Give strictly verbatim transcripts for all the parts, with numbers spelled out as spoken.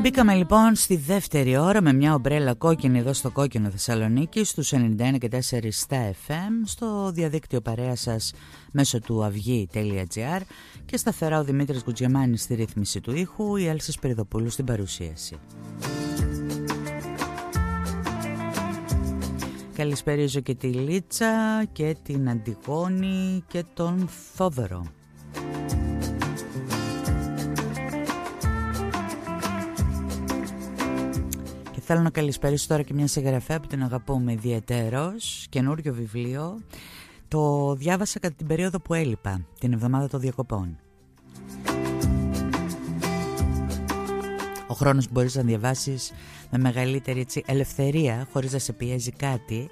Μπήκαμε λοιπόν στη δεύτερη ώρα με μια ομπρέλα κόκκινη εδώ στο κόκκινο Θεσσαλονίκη στους ενενήντα ένα και τέσσερα στα εφ εμ, στο διαδίκτυο παρέα σας μέσω του αυγή τελεία τζι άρ και σταθερά ο Δημήτρης Γκουτζιαμάνης στη ρύθμιση του ήχου, η Έλσα Σπυριδοπούλου στην παρουσίαση. Καλησπέριζω και τη Λίτσα και την Αντιγόνη και τον Θόδωρο. Θέλω να καλησπέρισω τώρα και μια συγγραφέα που την αγαπούμε ιδιαιτέρως, καινούριο βιβλίο. Το διάβασα κατά την περίοδο που έλειπα, την εβδομάδα των διακοπών. Ο χρόνος που μπορείς να διαβάσεις με μεγαλύτερη έτσι, ελευθερία, χωρίς να σε πιέζει κάτι.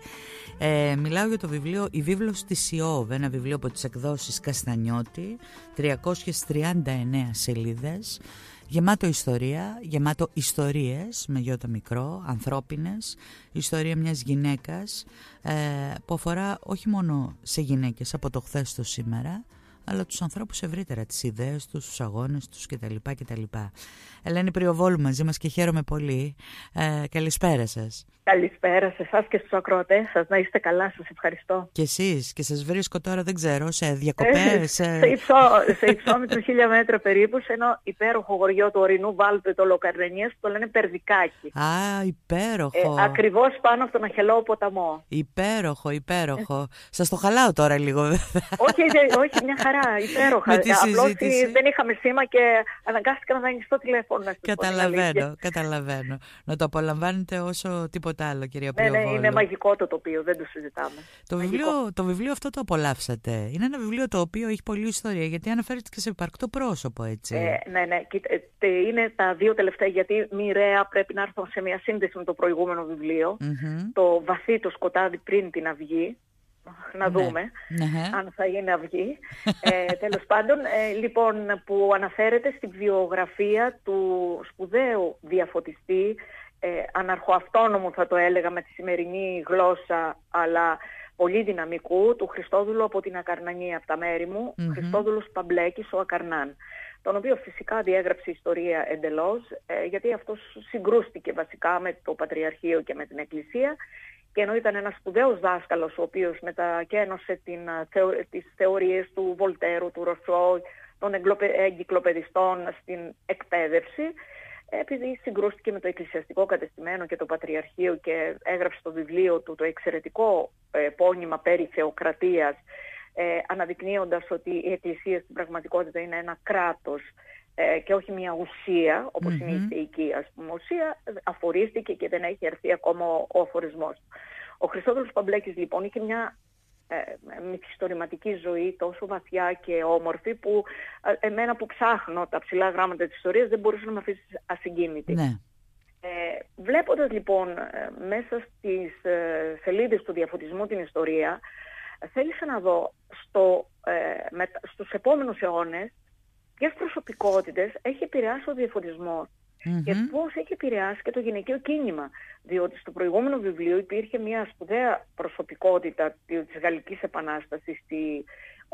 Ε, μιλάω για το βιβλίο «Η βίβλος της Ιώβ», ένα βιβλίο από τις εκδόσεις Καστανιώτη, τριακόσιες τριάντα εννέα σελίδες. Γεμάτο ιστορία, γεμάτο ιστορίες με γιώτα μικρό, ανθρώπινες, ιστορία μιας γυναίκας ε, που αφορά όχι μόνο σε γυναίκες από το χθες στο σήμερα, αλλά τους ανθρώπους ευρύτερα, τις ιδέες τους, τους αγώνες τους κτλ. κτλ. Ελένη Πριοβόλου μαζί μας και χαίρομαι πολύ. Ε, καλησπέρα σας. Καλησπέρα σε εσάς και στους ακροατές σας. Να είστε καλά, σας ευχαριστώ. Και εσείς, και σας βρίσκω τώρα, δεν ξέρω, σε διακοπές. Ε, σε, υψό, σε υψόμετρο χίλια μέτρα περίπου, σε ένα υπέροχο χωριό του ορεινού Βάλτου, το Λοκαρνανίας, που το λένε Περδικάκι. Α, υπέροχο. Ε, ακριβώς πάνω από τον Αχελώο ποταμό. Υπέροχο, υπέροχο. Σας το χαλάω τώρα λίγο, βέβαια. όχι, όχι, μια χαρά, υπέροχα. Απλώς δεν είχαμε σήμα και αναγκάστηκα να δανειστώ τηλέφωνο. Καταλαβαίνω, καταλαβαίνω. Να το απολαμβάνετε όσο τίποτα άλλο, κυρία ναι, Πριοβόλου. Ναι, είναι μαγικό το τοπίο, δεν το συζητάμε. Το βιβλίο, το βιβλίο αυτό το απολαύσατε. Είναι ένα βιβλίο το οποίο έχει πολλή ιστορία, γιατί αναφέρεται και σε υπαρκτό πρόσωπο, έτσι. Ε, ναι, ναι. Είναι τα δύο τελευταία, γιατί μοιραία πρέπει να έρθω σε μια σύνδεση με το προηγούμενο βιβλίο. Mm-hmm. Το βαθύ το σκοτάδι πριν την αυγή. Να δούμε ναι. αν θα είναι αυγή. ε, τέλος πάντων, ε, λοιπόν, που αναφέρεται στη βιογραφία του σπουδαίου διαφωτιστή, ε, αναρχοαυτόνομου θα το έλεγα με τη σημερινή γλώσσα, αλλά πολύ δυναμικού, του Χριστόδουλου από την Ακαρνανία, από τα μέρη μου, mm-hmm. Χριστόδουλος Παμπλέκης, ο Ακαρνάν, τον οποίο φυσικά διέγραψε ιστορία εντελώς, ε, γιατί αυτός συγκρούστηκε βασικά με το Πατριαρχείο και με την Εκκλησία. Και ενώ ήταν ένας σπουδαίος δάσκαλος, ο οποίος μετακαίνωσε την, τις θεωρίες του Βολτέρου, του Ρωσό, των εγκυκλοπαιδιστών στην εκπαίδευση, επειδή συγκρούστηκε με το εκκλησιαστικό κατεστημένο και το Πατριαρχείο και έγραψε το βιβλίο του, το εξαιρετικό επώνυμα περί θεοκρατίας, ε, αναδεικνύοντας ότι η Εκκλησία στην πραγματικότητα είναι ένα κράτος και όχι μια ουσία, όπως mm-hmm. είναι η θεϊκή ας πούμε ουσία, αφορίστηκε και δεν έχει έρθει ακόμα ο, ο αφορισμός του. Ο Χριστόδουλος Παμπλέκης λοιπόν είχε μια ε, μυθιστορηματική ζωή τόσο βαθιά και όμορφη που ε, εμένα που ψάχνω τα ψηλά γράμματα της ιστορίας δεν μπορούσε να με αφήσει ασυγκίνητη. Ναι. Ε, βλέποντας λοιπόν ε, μέσα στις ε, σελίδες του διαφωτισμού την ιστορία, ε, θέλησα να δω στο, ε, με, στους επόμενους αιώνες ποιες προσωπικότητες έχει επηρεάσει ο διαφωτισμός mm-hmm. και πώς έχει επηρεάσει και το γυναικείο κίνημα. Διότι στο προηγούμενο βιβλίο υπήρχε μια σπουδαία προσωπικότητα της Γαλλικής Επανάστασης, η,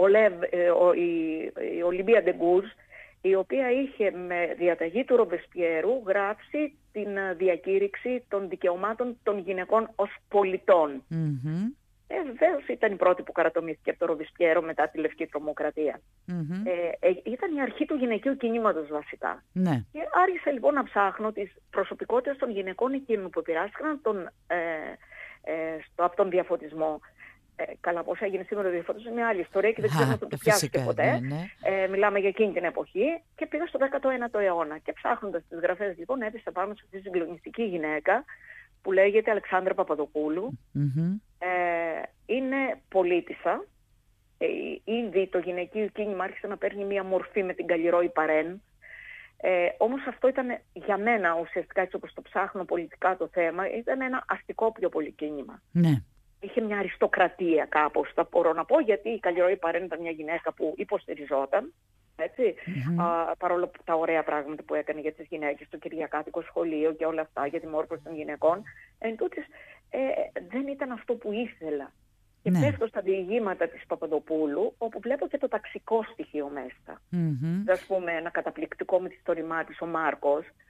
η, η Ολυμπία Ντεγκούρ, η οποία είχε με διαταγή του Ρομπεσπιέρου γράψει την διακήρυξη των δικαιωμάτων των γυναικών ως πολιτών. Mm-hmm. Ε, βεβαίως ήταν η πρώτη που καρατομήθηκε από το Ρομπεσπιέρο μετά τη Λευκή Τρομοκρατία. Mm-hmm. Ε, ε, ήταν η αρχή του γυναικείου κινήματος βασικά. Ναι. Και άρχισα λοιπόν να ψάχνω τις προσωπικότητες των γυναικών εκείνων που επηρεάστηκαν τον, ε, ε, στο, από τον διαφωτισμό. Ε, καλά, πώς έγινε σήμερα ο διαφωτισμός είναι μια άλλη ιστορία και δεν ξέρω να το πιάσετε ποτέ. Ναι, ναι. Ε, μιλάμε για εκείνη την εποχή και πήγα στον δέκατο ένατο αιώνα. Και ψάχνοντας τις γραφές λοιπόν έπεσα πάνω σε αυτή τη συγκλονιστική γυναίκα που λέγεται Αλεξάνδρα Παπαδοπούλου. Mm-hmm. Ε, είναι πολίτισσα. Ε, ήδη το γυναικείο κίνημα άρχισε να παίρνει μία μορφή με την Καλλιρόη Παρέν. Ε, όμως αυτό ήταν για μένα ουσιαστικά, έτσι όπως το ψάχνω πολιτικά το θέμα, ήταν ένα αστικό πιο πολύ κίνημα. Ναι. Είχε μια αριστοκρατία κάπως, θα μπορώ να πω, γιατί η Καλλιρόη Παρέν ήταν μια γυναίκα που υποστηριζόταν. Έτσι, mm-hmm. α, παρόλο που τα ωραία πράγματα που έκανε για τις γυναίκες, το Κυριακάτικο σχολείο και όλα αυτά για τη μόρφωση των γυναικών, εν τούτης, ε, δεν ήταν αυτό που ήθελα. Και ναι. πέφτω στα διηγήματα της Παπαδοπούλου, όπου βλέπω και το ταξικό στοιχείο μέσα. Mm-hmm. Ας πούμε, ένα καταπληκτικό μυθιστόρημά της, ο Μάρκος,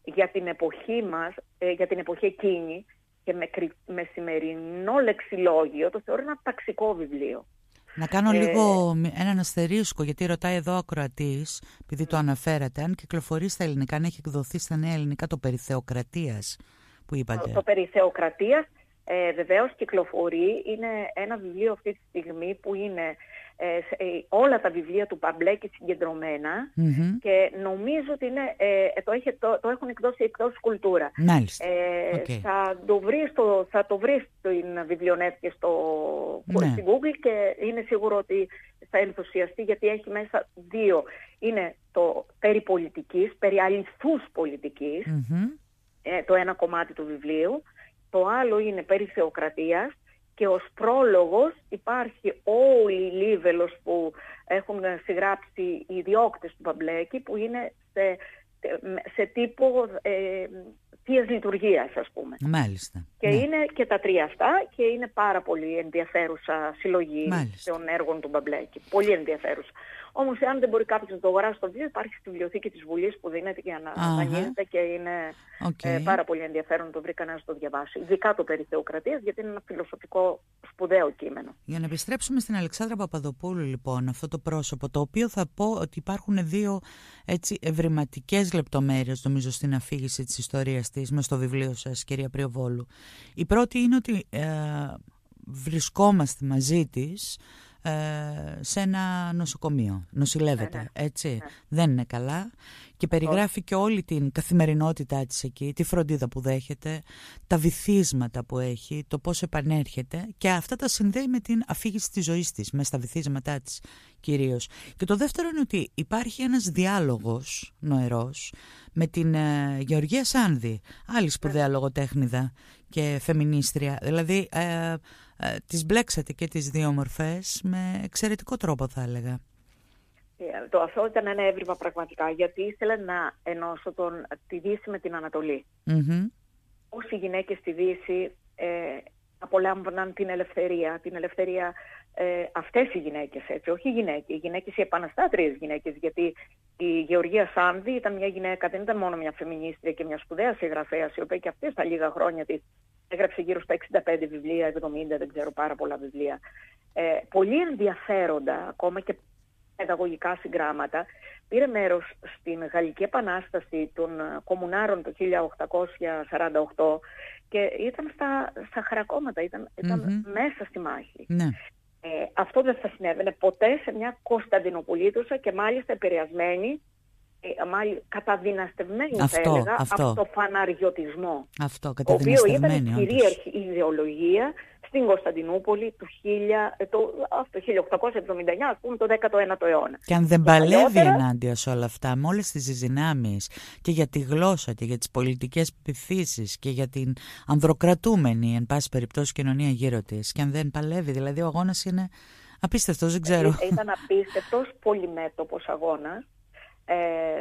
για την εποχή μας, ε, για την εποχή εκείνη και με, με σημερινό λεξιλόγιο το θεωρώ ένα ταξικό βιβλίο. Να κάνω ε, λίγο έναν αστερίσκο, γιατί ρωτάει εδώ ο ακροατής, επειδή το αναφέρατε, αν κυκλοφορεί στα ελληνικά, αν έχει εκδοθεί στα νέα ελληνικά το περί Θεοκρατίας που είπατε. Το, το περί Θεοκρατίας ε, βεβαίως κυκλοφορεί, είναι ένα βιβλίο αυτή τη στιγμή που είναι ε, ε, όλα τα βιβλία του Παμπλέκη συγκεντρωμένα mm-hmm. και νομίζω ότι είναι, ε, το, έχει, το, το έχουν εκδώσει εκτός Κουλτούρα. Μάλιστα. Ε, okay. θα, το βρει στο, θα το βρει στην βιβλιονέτη στο ναι. στην Google και είναι σίγουρο ότι θα ενθουσιαστεί, γιατί έχει μέσα δύο. Είναι το περί πολιτικής, περί αληθούς πολιτικής, mm-hmm. ε, το ένα κομμάτι του βιβλίου. Το άλλο είναι περί θεοκρατίας και ως πρόλογος υπάρχει όλη η λίβελος που έχουν συγγράψει οι διώκτες του Παμπλέκη, που είναι σε, σε τύπο ε, θείας λειτουργίας, ας πούμε. Μάλιστα. Και ναι. είναι και τα τρία αυτά και είναι πάρα πολύ ενδιαφέρουσα συλλογή Μάλιστα. των έργων του Παμπλέκη. Πολύ ενδιαφέρουσα. Όμως, αν δεν μπορεί κάποιος να το αγοράσει το βιβλίο, υπάρχει στη βιβλιοθήκη της Βουλής που δίνεται για να δανείζεται και είναι okay. ε, πάρα πολύ ενδιαφέρον να το βρει κανένας να το διαβάσει. Ειδικά το περί Θεοκρατίας, γιατί είναι ένα φιλοσοφικό σπουδαίο κείμενο. Για να επιστρέψουμε στην Αλεξάνδρα Παπαδοπούλου, λοιπόν, αυτό το πρόσωπο, το οποίο θα πω ότι υπάρχουν δύο έτσι ευρηματικές λεπτομέρειες, νομίζω, στην αφήγηση της ιστορίας της, μες στο βιβλίο σας, κυρία Πριοβόλου. Η πρώτη είναι ότι ε, βρισκόμαστε μαζί της σε ένα νοσοκομείο. Νοσηλεύεται, ναι, ναι. έτσι. Ναι. Δεν είναι καλά. Και περιγράφει και όλη την καθημερινότητά της εκεί, τη φροντίδα που δέχεται, τα βυθίσματα που έχει, το πώς επανέρχεται, και αυτά τα συνδέει με την αφήγηση της ζωής της, μέσα στα βυθίσματά της κυρίως. Και το δεύτερο είναι ότι υπάρχει ένας διάλογος νοερός με την ε, Γεωργία Σάνδη, άλλη σπουδαία λογοτέχνηδα και φεμινίστρια. Δηλαδή ε, ε, τις μπλέξατε και τις δύο μορφές με εξαιρετικό τρόπο, θα έλεγα. Το αυτό ήταν ένα έβριμα πραγματικά, γιατί ήθελα να ενώσω τον, τη Δύση με την Ανατολή. Mm-hmm. Όσοι γυναίκες στη Δύση ε, απολάμβαναν την ελευθερία, την ελευθερία ε, αυτές οι γυναίκες, έτσι, όχι οι γυναίκες, οι γυναίκες, οι επαναστάτριες γυναίκες, γιατί η Γεωργία Σάνδη ήταν μια γυναίκα, δεν ήταν μόνο μια φεμινίστρια και μια σπουδαία συγγραφέα, η οποία και αυτή στα λίγα χρόνια της έγραψε γύρω στα εξήντα πέντε βιβλία, εβδομήντα, δεν ξέρω, πάρα πολλά βιβλία. Ε, πολύ ενδιαφέροντα, ακόμα και παιδαγωγικά συγγράμματα. Πήρε μέρος στην Γαλλική Επανάσταση των Κομμουνάρων το χίλια οκτακόσια σαράντα οκτώ και ήταν στα, στα χαρακόμματα, ήταν, ήταν mm-hmm. μέσα στη μάχη. Ναι. Ε, αυτό δεν θα συνέβαινε ποτέ σε μια Κωνσταντινοπολίτουσα και μάλιστα επηρεασμένη, ε, μάλιστα καταδυναστευμένη αυτό, θα έλεγα, αυτό. από το φαναριωτισμό. Αυτό, ο οποίο ήταν η κυρίαρχη όντως. ιδεολογία στην Κωνσταντινούπολη του χίλια, το, το χίλια οκτακόσια εβδομήντα εννιά, ας πούμε, το δέκατο ένατο αιώνα. Και αν δεν και παλεύει παλιότερα... ενάντια σε όλα αυτά, με όλες τις δυνάμεις και για τη γλώσσα και για τις πολιτικές πειθήσεις και για την ανδροκρατούμενη, εν πάση περιπτώσει, κοινωνία γύρω της, και αν δεν παλεύει, δηλαδή ο αγώνας είναι απίστευτος, δεν ξέρω. Ε, ήταν απίστευτος, πολυμέτωπος αγώνας, ε,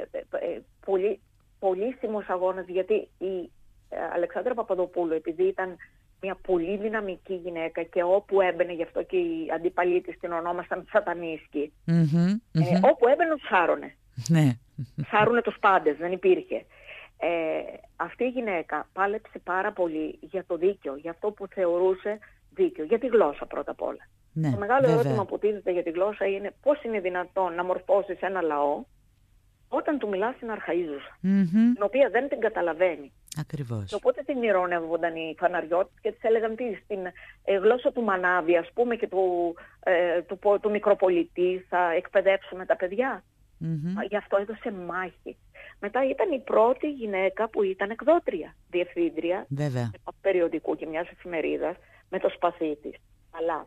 ε, πολύ, πολύσιμος αγώνας, γιατί η ε, Αλεξάνδρα Παπαδοπούλου, επειδή ήταν μια πολύ δυναμική γυναίκα και όπου έμπαινε, γι' αυτό και οι αντίπαλοι της την ονόμασαν σατανίσκη, mm-hmm, mm-hmm. Ε, όπου έμπαινε τους σάρουνε. Ναι. Σάρουνε τους πάντες, δεν υπήρχε. Ε, αυτή η γυναίκα πάλεψε πάρα πολύ για το δίκαιο, για αυτό που θεωρούσε δίκαιο, για τη γλώσσα πρώτα απ' όλα. Ναι, το μεγάλο βέβαια. ερώτημα που τίθεται για τη γλώσσα είναι πώς είναι δυνατόν να μορφώσεις ένα λαό όταν του μιλάς στην αρχαΐζουσα, mm-hmm. την οποία δεν την καταλαβαίνει. Ακριβώς. Και οπότε την ηρώνευονταν οι φαναριώτες και της έλεγαν τι, στην ε, γλώσσα του Μανάβη, ας πούμε, και του, ε, του, του, του μικροπολιτή θα εκπαιδεύσουμε τα παιδιά. Mm-hmm. Γι' αυτό έδωσε μάχη. Μετά ήταν η πρώτη γυναίκα που ήταν εκδότρια, διευθύντρια περιοδικού και μιας εφημερίδας με το σπαθί της. Αλλά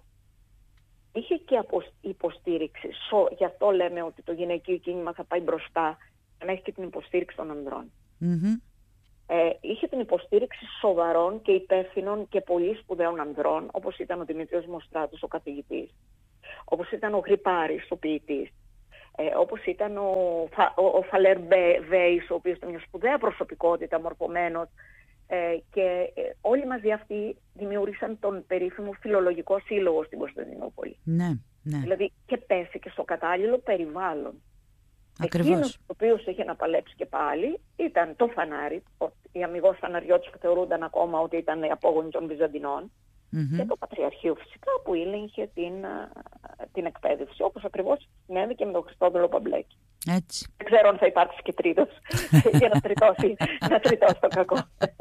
είχε και υποστήριξη. So, γι' αυτό λέμε ότι το γυναικείο κίνημα θα πάει μπροστά να έχει και την υποστήριξη των ανδρών. Mm-hmm. Ε, είχε την υποστήριξη σοβαρών και υπεύθυνων και πολύ σπουδαίων ανδρών, όπως ήταν ο Δημήτριος Μοστράτος, ο καθηγητής, όπως ήταν ο Γρυπάρης, ο ποιητής, ε, όπως ήταν ο, Φα, ο, ο Φαλέρ Βέης, ο οποίος ήταν μια σπουδαία προσωπικότητα, μορφωμένος, ε, και ε, όλοι μαζί αυτοί δημιούργησαν τον περίφημο Φιλολογικό Σύλλογο στην Κωνσταντινούπολη. Ναι, ναι. Δηλαδή και πέσει και στο κατάλληλο περιβάλλον. Ακριβώς. Εκείνος ο οποίος είχε να παλέψει και πάλι ήταν το φανάρι, οι αμιγώς φαναριώτες που θεωρούνταν ακόμα ότι ήταν οι απόγονοι των Βυζαντινών, mm-hmm. και το Πατριαρχείο φυσικά που έλεγχε την, την εκπαίδευση, όπως ακριβώς συνέβη και με τον Χριστόδουλο Παμπλέκη. Έτσι. Δεν ξέρω αν θα υπάρξει και τρίτος για να τριτώσει, να τριτώσει το κακό.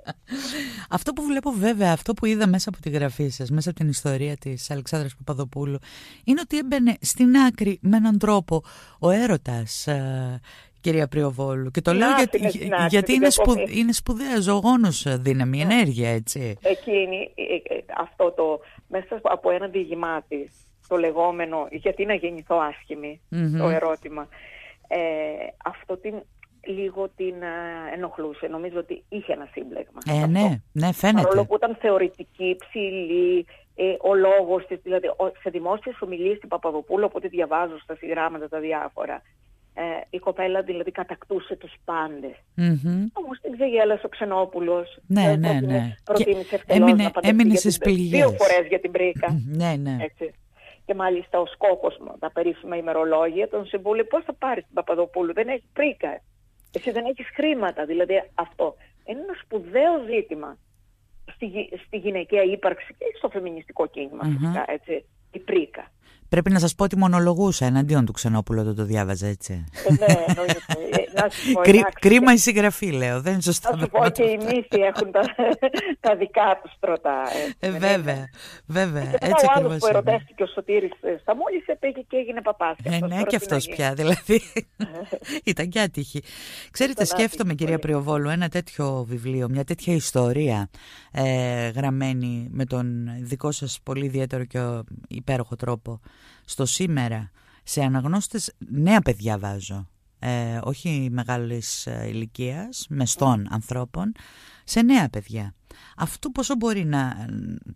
Αυτό που βλέπω βέβαια, αυτό που είδα μέσα από τη γραφή σας, μέσα από την ιστορία της Αλεξάνδρας Παπαδοπούλου, είναι ότι έμπαινε στην άκρη με έναν τρόπο ο έρωτας, κυρία Πριοβόλου. Και το λέω γιατί, άκρη, γιατί είναι, σπου, είναι σπουδαία ζωγόνος δύναμη, ενέργεια, έτσι. Εκείνη, αυτό το, μέσα από ένα διηγημά της, το λεγόμενο «Γιατί να γεννηθώ άσχημη», mm-hmm. το ερώτημα, ε, αυτό την, λίγο την ε, ενοχλούσε. Νομίζω ότι είχε ένα σύμπλεγμα. Ε, ναι, ναι, φαίνεται. Παρόλο που ήταν θεωρητική, ψηλή, ε, ο λόγος της, δηλαδή σε δημόσιες ομιλίες στην Παπαδοπούλου, από ό,τι διαβάζω στα συγγράμματα τα διάφορα, ε, η κοπέλα δηλαδή κατακτούσε τους πάντες. Mm-hmm. Όμως την ξεγέλασε ο Ξενόπουλος. Ναι, ναι, ναι. Προτίμησε ευτελώς να παντρευτεί στις πληγές. Δύο φορές για την Πρίκα. Ναι, ναι. Έτσι. Και μάλιστα ο Σκόπος, τα περίφημα ημερολόγια, τον συμβούλει πώς θα πάρεις την Παπαδοπούλου, δεν έχει Πρίκα. Εσύ δεν έχεις χρήματα. Δηλαδή αυτό είναι ένα σπουδαίο ζήτημα στη, στη γυναικεία ύπαρξη και στο φεμινιστικό κίνημα, mm-hmm. φυσικά, έτσι, η Πρίκα. Πρέπει να σας πω ότι μονολογούσα εναντίον του Ξενόπουλου όταν το διάβαζα, έτσι. Ε, ναι, εννοείται. Κρί, κρίμα η συγγραφή, λέω. Δεν είναι σωστά. Θα σου πω και οι μύθοι έχουν τα, τα δικά τους τροτά. Ε, βέβαια, βέβαια. Και έτσι ο άλλος που ερωτεύτηκε ο Σωτήρης Σταμούλης πήγε και έγινε παπάς. Ε, ναι, και αυτός πια, δηλαδή. Ήταν και άτυχη. Ξέρετε, σκέφτομαι, κυρία Πριοβόλου, ένα τέτοιο βιβλίο, μια τέτοια ιστορία ε, γραμμένη με τον δικό σας πολύ ιδιαίτερο και υπέροχο τρόπο στο σήμερα, σε αναγνώστες νέα παιδιά βάζω, ε, όχι μεγάλης ε, ηλικίας, μεστών ανθρώπων, σε νέα παιδιά. Αυτό πόσο μπορεί να,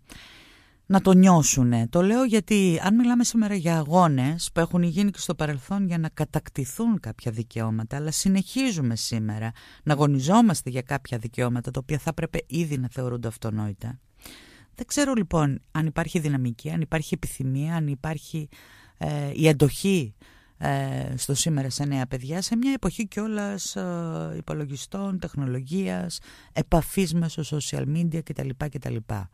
να το νιώσουνε. Το λέω γιατί αν μιλάμε σήμερα για αγώνες που έχουν γίνει και στο παρελθόν για να κατακτηθούν κάποια δικαιώματα, αλλά συνεχίζουμε σήμερα να αγωνιζόμαστε για κάποια δικαιώματα τα οποία θα έπρεπε ήδη να θεωρούνται αυτονόητα. Δεν ξέρω λοιπόν αν υπάρχει δυναμική, αν υπάρχει επιθυμία, αν υπάρχει ε, η αντοχή ε, στο σήμερα σε νέα παιδιά, σε μια εποχή κιόλας ε, υπολογιστών, τεχνολογίας, επαφής μέσω social media κτλ. κτλ.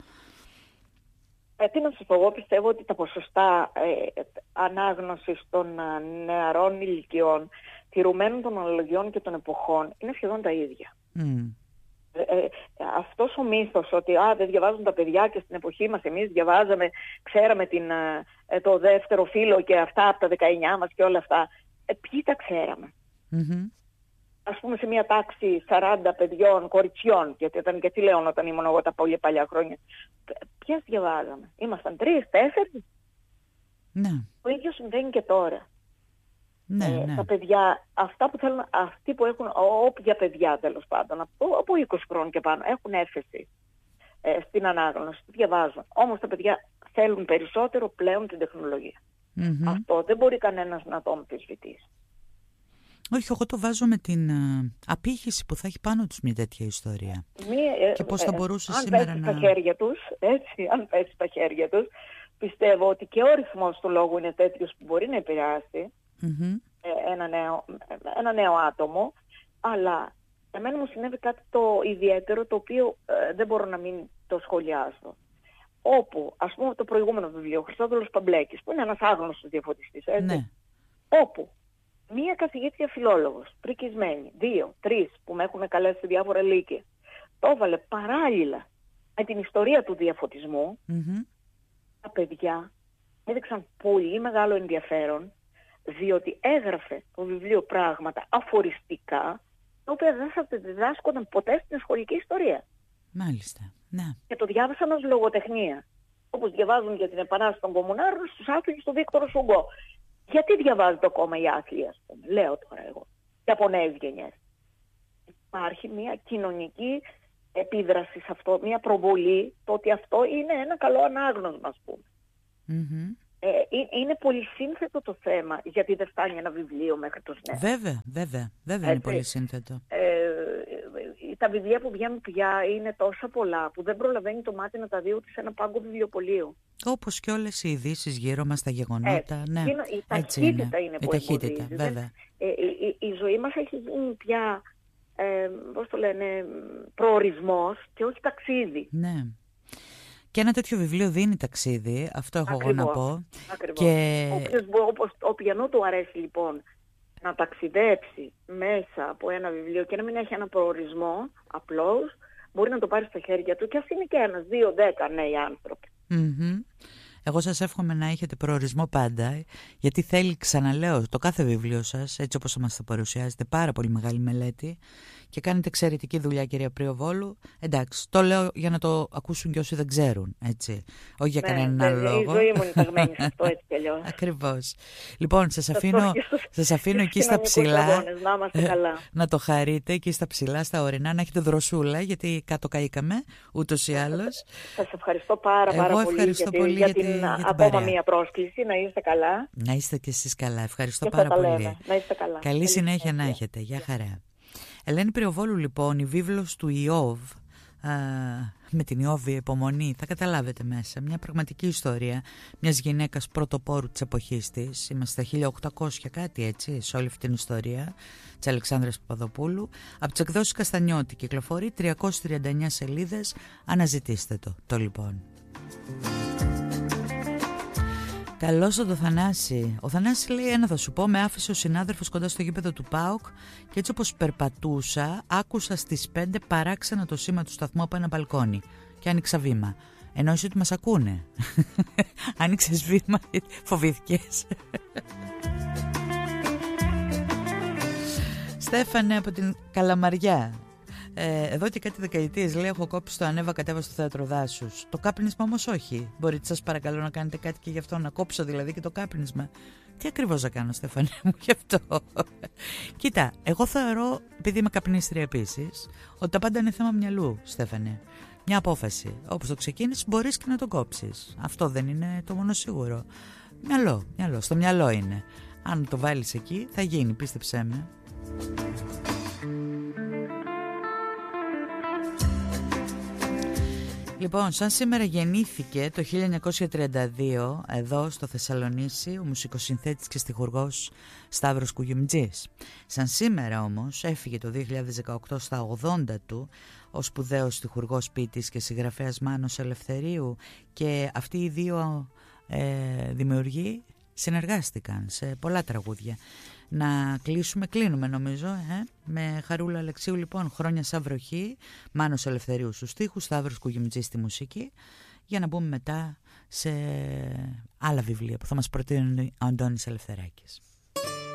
Ε, τι να σας πω, εγώ πιστεύω ότι τα ποσοστά ε, ανάγνωσης των νεαρών ηλικιών, τηρουμένων των αναλογιών και των εποχών, είναι σχεδόν τα ίδια. Mm. Ε, αυτός ο μύθος ότι α, δεν διαβάζουν τα παιδιά και στην εποχή μας εμείς διαβάζαμε, ξέραμε την, ε, το δεύτερο φύλλο και αυτά από τα δεκαεννιά μας και όλα αυτά, ε, ποιοι τα ξέραμε. Mm-hmm. Ας πούμε σε μια τάξη σαράντα παιδιών, κοριτσιών, γιατί ήταν και τι λέω όταν ήμουν εγώ τα πολύ παλιά χρόνια, ποιες διαβάζαμε? Ήμασταν τρεις, τέσσερις. Ναι. Το ίδιο συμβαίνει και τώρα. Ναι, ε, ναι. Τα παιδιά, αυτά που θέλουν, αυτοί που έχουν, όποια παιδιά τέλος πάντων, από, από είκοσι χρόνων και πάνω, έχουν έφεση ε, στην ανάγνωση, διαβάζουν. Όμως τα παιδιά θέλουν περισσότερο πλέον την τεχνολογία. Mm-hmm. Αυτό δεν μπορεί κανένας να το αμφισβητήσει. Όχι, εγώ το βάζω με την uh, απήχηση που θα έχει πάνω τους μια τέτοια ιστορία. Μία, ε, και πώς θα μπορούσε ε, σήμερα αν να... Στα χέρια τους, έτσι, αν πέσει στα χέρια τους, πιστεύω ότι και ο ρυθμός του λόγου είναι τέτοιος που μπορεί να επηρεάσει mm-hmm. ε, ένα, νέο, ένα νέο άτομο, αλλά εμένα μου συνέβη κάτι το ιδιαίτερο, το οποίο ε, δεν μπορώ να μην το σχολιάσω. Όπου, ας πούμε το προηγούμενο βιβλίο, ο Χριστόδουλος Παμπλέκης, που είναι ένας άγνωστος διαφωτιστής, έτσι, ναι. όπου μία καθηγήτρια φιλόλογος, πρικισμένη, δύο, τρεις, που με έχουν καλέσει σε διάφορα λύκεια, το έβαλε παράλληλα με την ιστορία του διαφωτισμού, mm-hmm. τα παιδιά έδειξαν πολύ μεγάλο ενδιαφέρον, διότι έγραφε το βιβλίο πράγματα αφοριστικά, τα οποία δεν θα διδάσκονταν ποτέ στην σχολική ιστορία. Μάλιστα, ναι. Και το διάβασαν ως λογοτεχνία. Όπως διαβάζουν για την Επανάσταση των Κομμουνάρων στους άθλους του Βίκτορο Σουγκό. Γιατί διαβάζετε ακόμα οι άθλοι, ας πούμε, λέω τώρα εγώ, και από νέες γενιές. Υπάρχει μια κοινωνική επίδραση σε αυτό, μια προβολή, το ότι αυτό είναι ένα καλό ανάγνωσμα, ας πούμε. Mm-hmm. Ε, είναι πολύ σύνθετο το θέμα, γιατί δεν φτάνει ένα βιβλίο μέχρι τους νέους. Βέβαια, βέβαια, βέβαια είναι πολύ σύνθετο. Ε, τα βιβλία που βγαίνουν πια είναι τόσα πολλά, που δεν προλαβαίνει το μάτι να τα δει ούτε σε ένα πάγκο βιβλιοπωλείου. Όπως και όλες οι ειδήσεις γύρω μας, τα γεγονότα. Έτσι. Ναι, η ταχύτητα είναι, είναι που η ταχύτητα, εμποδίζει. βέβαια. Ε, η, η ζωή μας έχει γίνει πια, ε, πώς το λένε, προορισμός και όχι ταξίδι. Ναι. Και ένα τέτοιο βιβλίο δίνει ταξίδι, αυτό έχω εγώ να πω. Ακριβώς. Και... Όποιος, όπως, όποιανού του αρέσει λοιπόν να ταξιδέψει μέσα από ένα βιβλίο και να μην έχει ένα προορισμό απλώς, μπορεί να το πάρει στα χέρια του και ας είναι και ένας, δύο, δέκα νέοι άνθρωποι. Mm-hmm. Εγώ σας εύχομαι να έχετε προορισμό πάντα, γιατί θέλει, ξαναλέω, το κάθε βιβλίο σας, έτσι όπως μας το παρουσιάζετε, πάρα πολύ μεγάλη μελέτη και κάνετε εξαιρετική δουλειά, κυρία Πριοβόλου. Εντάξει, το λέω για να το ακούσουν και όσοι δεν ξέρουν, έτσι. Όχι για ναι, κανέναν άλλο λόγο. Η ζωή μου είναι ταγμένη σε αυτό, έτσι κι αλλιώς. Ακριβώς. Λοιπόν, σας αφήνω, σας αφήνω εκεί στα ψηλά, να, να το χαρείτε εκεί στα ψηλά, στα ορεινά, να έχετε δροσούλα, γιατί κάτω καήκαμε, ούτως ή άλλως. Σας ευχαριστώ πάρα, πάρα Εγώ πολύ, ευχαριστώ για, πολύ για, για την, την, για την ακόμα παρέα. μία πρόσκληση. Να είστε καλά. Να είστε και εσείς καλά. Ευχαριστώ και πάρα πολύ. Λέμε. Να είστε καλά. Καλή, Καλή συνέχεια, συνέχεια να έχετε. Γεια χαρά. Ελένη Πριοβόλου, λοιπόν, η βίβλος του Ιώβ, α, με την Ιώβη υπομονή, θα καταλάβετε μέσα. Μια πραγματική ιστορία μιας γυναίκας πρωτοπόρου της εποχής της. Είμαστε στα χίλια οκτακόσια κάτι, έτσι, σε όλη αυτή την ιστορία της Αλεξάνδρας Παπαδοπούλου. Από τις εκδόσεις Καστανιώτη κυκλοφορεί, τριακόσιες τριάντα εννιά σελίδες. Αναζητήστε το, το λοιπόν. Καλώς το Θανάση. Ο Θανάσης λέει: ένα θα σου πω, με άφησε ο συνάδελφος κοντά στο γήπεδο του ΠΑΟΚ και έτσι όπως περπατούσα άκουσα στις πέντε παράξενα το σήμα του σταθμού από ένα μπαλκόνι και άνοιξα βήμα. Εννοείς ότι μας ακούνε. Άνοιξες βήμα, φοβήθηκες. Στέφανε από την Καλαμαριά. Ε, εδώ και κάτι δεκαετίες, λέει, έχω κόψει το ανέβα κατέβα στο θέατρο δάσους. Το κάπνισμα όμως όχι. Μπορείτε, σας παρακαλώ, να κάνετε κάτι και γι' αυτό, να κόψω δηλαδή και το κάπνισμα. Τι ακριβώς να κάνω, Στέφανε μου, γι' αυτό? Κοίτα, εγώ θεωρώ, επειδή είμαι καπνίστρια επίσης, ότι τα πάντα είναι θέμα μυαλού, Στέφανε. Μια απόφαση. Όπως το ξεκίνησες, μπορείς και να το κόψεις. Αυτό δεν είναι το μόνο σίγουρο. Μυαλό, μυαλό, στο μυαλό είναι. Αν το βάλεις εκεί, θα γίνει, πίστεψέ με. Λοιπόν, σαν σήμερα γεννήθηκε το χίλια εννιακόσια τριάντα δύο εδώ στο Θεσσαλονίσι ο μουσικοσυνθέτης και στιχουργός Σταύρος Κουγιουμτζής. Σαν σήμερα όμως έφυγε το δύο χιλιάδες δεκαοκτώ στα ογδόντα του ο σπουδαίος στιχουργός, ποιητής και συγγραφέας Μάνος Ελευθερίου, και αυτοί οι δύο ε, δημιουργοί συνεργάστηκαν σε πολλά τραγούδια. Να κλείσουμε, κλείνουμε νομίζω ε, με Χαρούλα Αλεξίου, λοιπόν, Χρόνια σαν βροχή, Μάνος Ελευθερίου στους στίχους, Σταύρος Κουγιουμτζής στη μουσική, για να μπούμε μετά σε άλλα βιβλία που θα μας προτείνει ο Αντώνης Ελευθεράκης.